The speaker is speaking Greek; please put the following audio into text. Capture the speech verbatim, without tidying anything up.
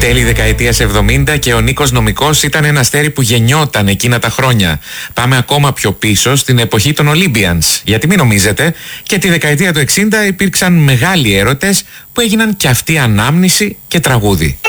Τέλη δεκαετίας εβδομήντα και ο Νίκος Νομικός ήταν ένα αστέρι που γεννιόταν εκείνα τα χρόνια. Πάμε ακόμα πιο πίσω στην εποχή των Olympians. Γιατί μην νομίζετε, και τη δεκαετία του εξήντα υπήρξαν μεγάλοι έρωτες που έγιναν και αυτοί ανάμνηση και τραγούδι.